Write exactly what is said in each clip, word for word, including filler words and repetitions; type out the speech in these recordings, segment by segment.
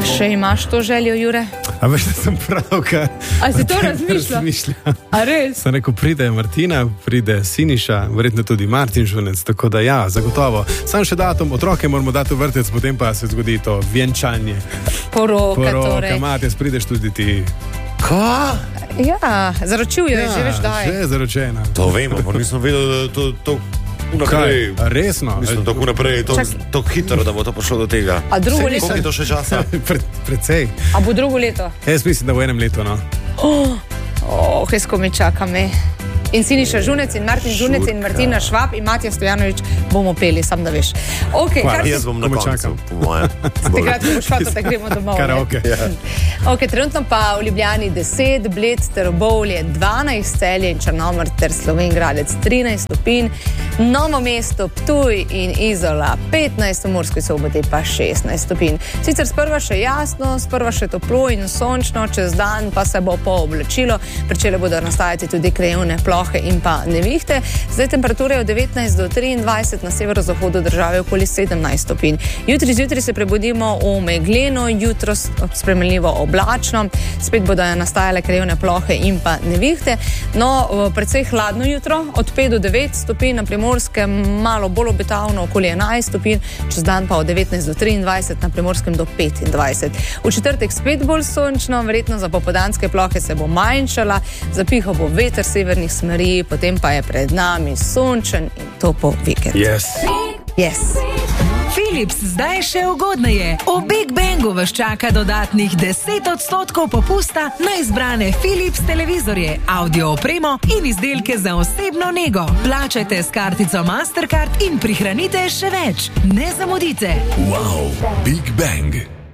Še imaš to željo, Jure? A veš, da sem pravkar. A si to razmišljal? A res? Sem rekel, pride Martina, pride Siniša, verjetno tudi Martin Žunec, tako da ja, zagotovo. Sam še datum, otroke moramo dati v vrtec, potem pa se zgodi to vjenčanje. Poroka, Poroka torej. Poroka, Matjas, prideš tudi ti. Ka? Ja, zaročil jo je, Ja, že veš, daj. že je zaročena. To vemo, pa nisem vedel, da to, to naprej. Kaj? Resno? Mislim, tako naprej, to, to hitro, da bo to prišlo do tega. A drugo Sej, leto? koliko je to še časa? Pred, predvsej. A bo drugo leto? Jaz mislim, da bo enem letu, no. Oh, oh kesko me čaka me. In Siniša Žunec, in Martin Žunec, in Martina Švab, in Matija Stojanovič bomo peli, sam da veš. Okay, Hvala, Jaz bom na Ko me koncu, čakam. po mojem. Takrat, ko boš šel, da gremo domov. Karaoke. Ja. Okay, trenutno pa v Ljubljani deset, Bled, Trbovlje dvanajst, Celje in Črnomelj ter Slovenj Gradec trinajst stopinj, Novo mesto, Ptuj in Izola petnajst, v Murski Soboti pa šestnajst stopinj. Sicer sprva še jasno, sprva še toplo in sončno, čez dan pa se bo pooblačilo, pričele bodo nastajati tudi krajevne plohe in pa nevihte. Zdaj temperature od devetnajst do triindvajset, na severozahodu države okoli sedemnajst stopinj. Jutri zjutraj se prebudimo v megleno, jutro spremenljivo oblačno, spet bodo nastajale krajevne plohe in pa nevihte. No, precej hladno jutro, od pet do devet stopinj, na Primorskem malo bolj obetavno, okoli enajst stopinj, čez dan pa od devetnajst do triindvajset, na Primorskem do petindvajset. V četrtek spet bolj sončno, verjetno za popoldanske plohe se bo manjšala, zapihal bo veter severnih smeri, potem pa je pred nami sončen in topo vikend. Yes. Yes. Philips zdaj še ugodneje. V Big Bangu vas čaka dodatnih deset odstotkov popusta na izbrane Philips televizorje, audio opremo in izdelke za osebno nego. Plačajte s kartico Mastercard in prihranite še več. Ne zamudite. Wow, Big Bang.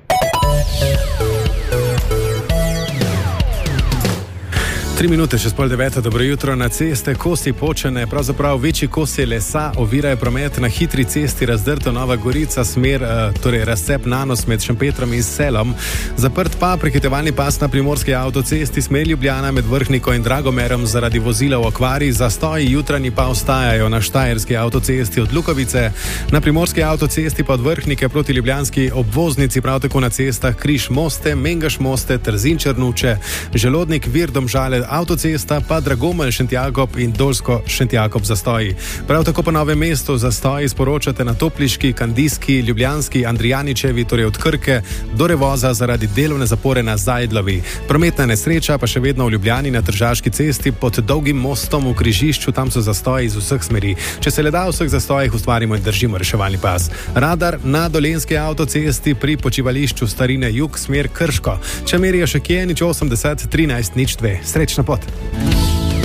Tri minute še spol deveta, dobro jutro. Na ceste kosi počene, pravzaprav večji kosi lesa ovirajo promet na hitri cesti Razdrto Nova Gorica, smer, torej razcep Nanos med Šempetrom in Selom. Zaprt pa prehitevalni pas na primorski avtocesti smer Ljubljana med Vrhniko in Dragomerom zaradi vozila v okvari, zastoji jutranji pa ostajajo na štajerski avtocesti od Lukovice, na primorski avtocesti pa od Vrhnike proti ljubljanski obvoznici, prav tako na cestah Križ Moste, Mengaš Moste, Trzin Črnuče, Želodnik, Vir Domžale, avtocesta pa Dragomelj Šentjakob in Dolsko Šentjakob zastoji. Prav tako po Novem mestu zastoji sporočate na Topliški, Kandijski, Ljubljanski, Andrijaničevi, torej od Krke do Revoza zaradi delovne zapore na Zajdlovi. Prometna nesreča pa še vedno v Ljubljani na Tržaški cesti pod Dolgim mostom v križišču, tam so zastoji iz vseh smeri. Če se le da v vseh zastojih, ustvarimo in držimo reševalni pas. Radar na Dolenjski avtocesti pri počivališču Starine Jug, smer Krško. Če merijo še kje, nič osemdeset, trinajst, nič dve. Srečno pot.